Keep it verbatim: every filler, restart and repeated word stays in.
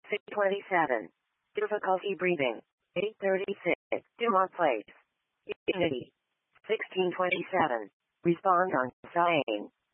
six twenty-seven. Difficulty breathing. eight thirty-six. Dumont Place. Unity. sixteen twenty-seven. Respond on sign.